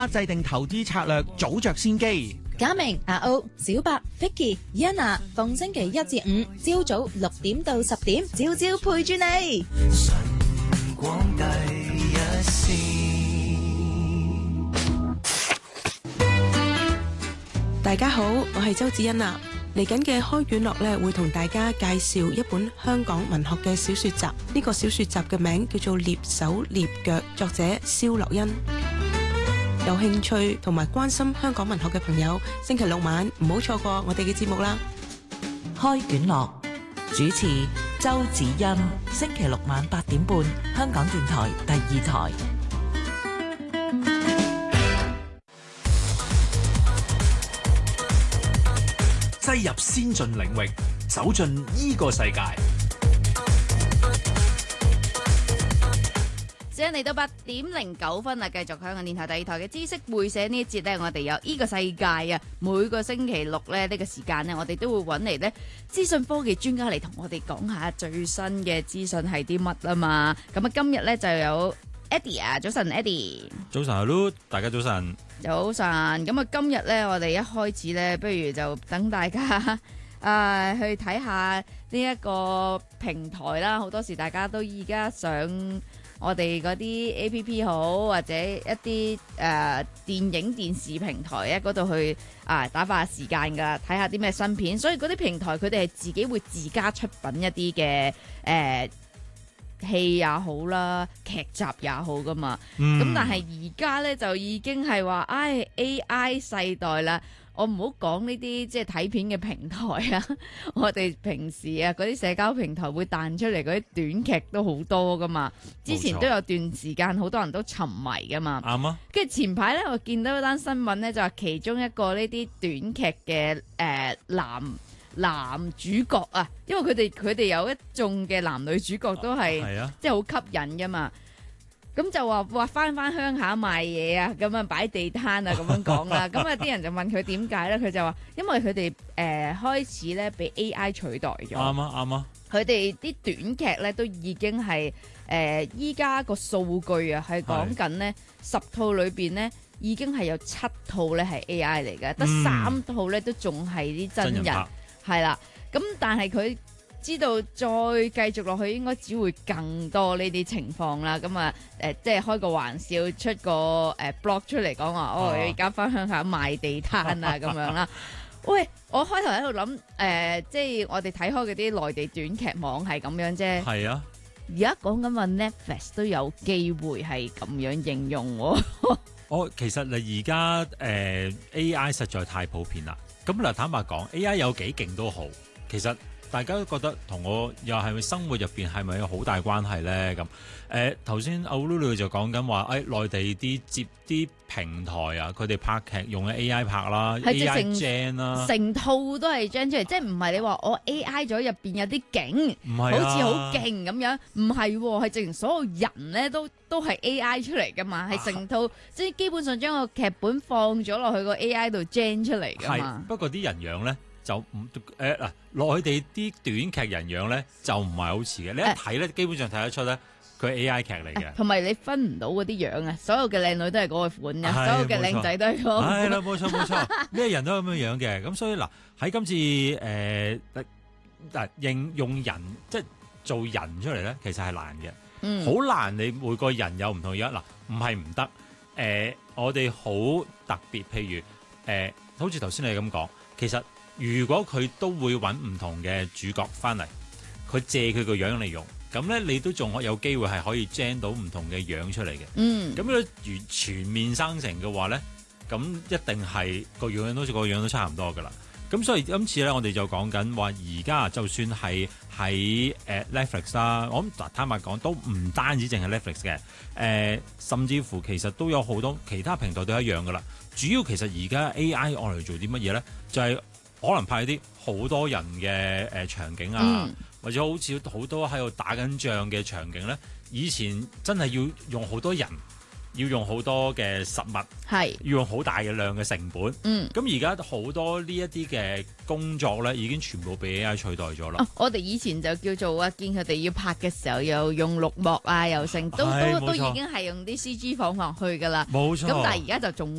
制定投資策略，早着先機。 嘉明、阿歐、小白、Vicky、Yana， 逢星期一至五朝早6點到10點，朝朝陪住你。 晨光第一線。 大家好，我係周子欣啊。嚟緊嘅開卷樂呢，會同大家介紹一本香港文學嘅小說集。呢個小說集嘅名叫做《躡手躡腳》，作者蕭樂欣。有興趣同埋關心香港文學嘅朋友，星期六晚唔好錯過我哋嘅節目啦。 開卷樂主持周子欣，星期六晚8點半，香港電台第2台。 擠入先進領域，走進呢個世界。 時間嚟到8點09分啦，繼續香港電台第2台嘅知識會社呢一節呢，我哋有呢個世界啊，每個星期六呢，呢個時間呢，我哋都會揾嚟呢資訊科技專家嚟同我哋講下最新嘅資訊係啲乜啊嘛。咁啊，今日呢就有 Eddie 啊，早晨 Eddie。 早晨，Hello，大家早晨。 早晨，咁啊，今日呢，我哋一開始呢，不如就等大家去睇下呢一個平台啦。好多時大家都而家上我哋嗰啲 APP 好，或者一啲電影電視平台咧嗰度去打發時間㗎，睇下啲咩新片。所以嗰啲平台佢哋係自己會自家出品一啲嘅戲也好啦，劇集也好㗎嘛。咁但係而家咧就已經係話AI 世代啦。我唔好講呢啲即係睇片嘅平台啊，我哋平時啊嗰啲社交平台會彈出嚟嗰啲短劇都好多噶嘛。之前都有段時間好多人都沉迷噶嘛。 啱啊！ 跟住前排咧，我見到一單新聞咧，就話其中一個呢啲短劇嘅男主角啊，因為佢哋有一眾嘅男女主角都係即係好吸引噶嘛。咁就話翻鄉下賣嘢啊，咁樣擺地攤啊，咁樣講啦。咁啊，啲人就問佢點解咧？佢就話因為佢哋開始咧被 AI 取代咗。啱啊！佢哋啲短劇咧都已經係依家個數據啊，係講緊咧10套裏邊咧已經係有7套咧係 AI 嚟嘅，得3套咧都仲係啲真人係啦。咁但係佢知道再繼續落去應該只會更多呢啲情況啦，咁啊即係開個玩笑，出個blog 出嚟講話，而家翻鄉下賣地攤啊咁樣啦。喂，我開頭喺度諗即係我哋睇開嗰啲內地短劇網係咁樣啫。係啊，而家講緊話 Netflix 都有機會係咁樣應用喎。 其實你而家AI 實在太普遍啦。咁嗱，坦白講 AI 有幾勁都好，其實大家都覺得同我又係咪生活入邊係咪有好大關係咧？咁頭先阿 Lulu 就講緊話，內地接啲平台啊，佢哋拍劇用 AI 拍啦，AI gen 啦， 成套都係 gen 出嚟，即係唔係你話我 AI 咗入邊有啲景，好似好勁咁樣，唔係喎，係直情所有人咧都係 AI 出嚟噶嘛，係成套即係基本上將個劇本放咗落去個 AI 度 gen 出嚟噶嘛。 不過啲人樣咧。就唔內地啲短劇人樣咧就唔係好似嘅，你一睇咧基本上睇得出咧佢係 AI 劇嚟嘅， 同埋你分唔到嗰啲樣啊，所有嘅靚女都係嗰個款嘅，所有嘅靚仔都係嗰個款。係啦，冇錯，咩人都咁樣嘅，咁所以嗱喺今次用人即係做人出嚟咧，其實係難嘅，好難。你每個人有唔同樣嗱，唔係唔得。我哋好特別，譬如好似頭先你咁講，其實。如果佢都會揾唔同嘅主角翻嚟，佢借佢個樣嚟用，咁咧你都仲有機會係可以 gen 到唔同嘅樣出嚟嘅。咁如果全面生成嘅話咧，咁一定係個樣都差唔多噶啦。咁所以今次咧，我哋就講緊話，而家就算係喺Netflix 啦，我諗坦白講都唔單止淨係 Netflix 嘅，甚至乎其實都有好多其他平台都一樣噶啦。主要其實而家 AI 我嚟做啲乜嘢咧，就係可能拍啲好多人嘅場景啊，或者好似好多喺度打緊仗嘅場景咧。以前真係要用好多人要用好多嘅實物， 係要用好大嘅量嘅成本。咁而家好多呢一啲嘅工作咧，已經全部被 AI 取代咗啦。 我哋以前就叫做見佢哋要拍嘅時候，又用綠幕啊，又成都已經係用啲 CG 放落去㗎啦。 冇錯。 咁但係而家就仲